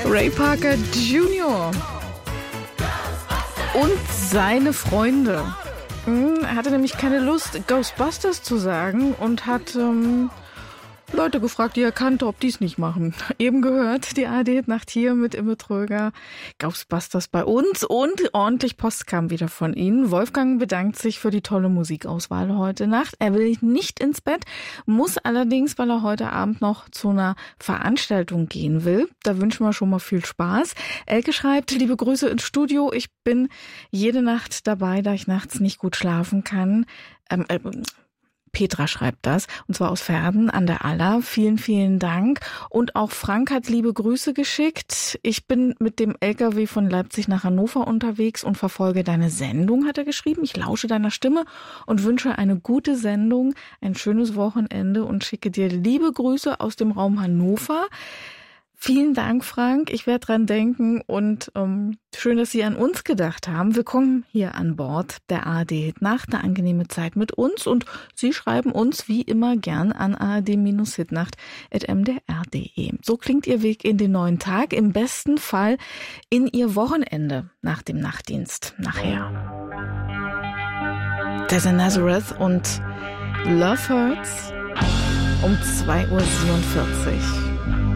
Ray Parker Jr. und seine Freunde. Er hatte nämlich keine Lust, Ghostbusters zu sagen und hat Leute gefragt, die er kannte, ob die es nicht machen. Eben gehört, die ARD-Nacht hier mit Imme Tröger. Ghostbusters bei uns und ordentlich Post kam wieder von Ihnen. Wolfgang bedankt sich für die tolle Musikauswahl heute Nacht. Er will nicht ins Bett, muss allerdings, weil er heute Abend noch zu einer Veranstaltung gehen will. Da wünschen wir schon mal viel Spaß. Elke schreibt, liebe Grüße ins Studio. Ich bin jede Nacht dabei, da ich nachts nicht gut schlafen kann. Petra schreibt das, und zwar aus Verden an der Aller. Vielen, vielen Dank. Und auch Frank hat liebe Grüße geschickt. Ich bin mit dem LKW von Leipzig nach Hannover unterwegs und verfolge deine Sendung, hat er geschrieben. Ich lausche deiner Stimme und wünsche eine gute Sendung, ein schönes Wochenende und schicke dir liebe Grüße aus dem Raum Hannover. Vielen Dank, Frank. Ich werde dran denken und schön, dass Sie an uns gedacht haben. Willkommen hier an Bord der ARD-Hitnacht. Eine angenehme Zeit mit uns und Sie schreiben uns wie immer gern an ard-hitnacht@mdr.de. So klingt Ihr Weg in den neuen Tag, im besten Fall in Ihr Wochenende nach dem Nachtdienst nachher. Desert Nazareth und Love Hurts um 2:47 Uhr.